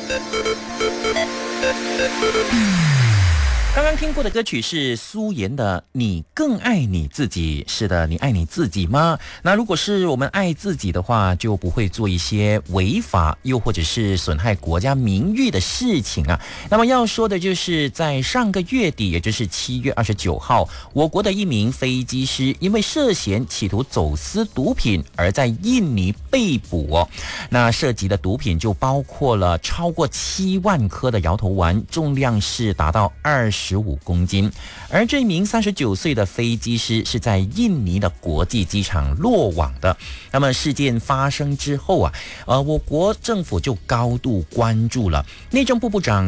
刚刚听过的歌曲是苏妍的《你更爱你自己》。是的，你爱你自己吗？那如果是我们爱自己的话，就不会做一些违法又或者是损害国家名誉的事情啊。那么要说的就是在上个月底，也就是7月29号，我国的一名飞机师因为涉嫌企图走私毒品而在印尼被捕哦。那涉及的毒品就包括了超过7万颗的摇头丸，重量是达到25公斤。而这名39岁的飞机师是在印尼的国际机场落网的。那么事件发生之后啊，我国政府就高度关注了。内政部部长